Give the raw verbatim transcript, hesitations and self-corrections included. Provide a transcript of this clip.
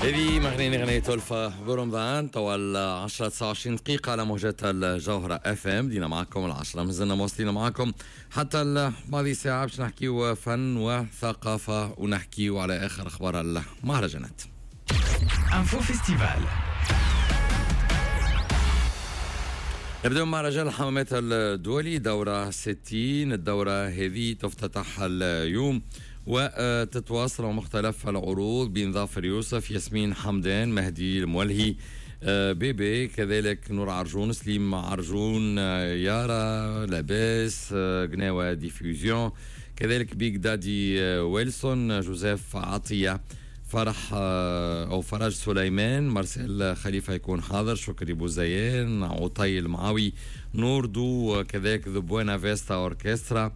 هذه مغنية أغنية تولفة برمضان طوال عشرة تسعة وعشرين دقيقة على موجات الجوهرة اف ام. دينا معكم العشرة، مازلنا مواصلين معكم حتى الماضي ساعة باش نحكيو فن وثقافة ونحكيو على آخر أخبار المهرجانات. انفو فيستيفال. نبدأ مهرجان الحمامات الدولي دورة ستين. الدورة هذه تفتتح اليوم وتتواصل مختلف العروض بين ظافر يوسف، ياسمين حمدان، مهدي المولهي، بيبي، كذلك نور عرجون، سليم عرجون، يارا، لاباس، قناوة ديفيوزيون، كذلك بيك دادي ويلسون، جوزيف عطية، فرح أو فرج سليمان، مارسيل خليفة يكون حاضر، شكري بوزيان، عطي المعاوي، نوردو، كذلك ذا بوانا فيستا أوركسترا،